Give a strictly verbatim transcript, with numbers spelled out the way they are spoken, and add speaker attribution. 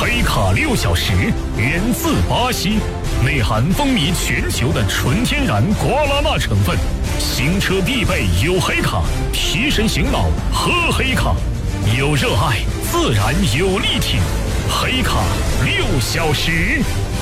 Speaker 1: 黑卡六小时源自巴西，内含风靡全球的纯天然瓜拉纳成分。行车必备有黑卡，提神醒脑喝黑卡，有热爱自然有力挺。黑卡六小时。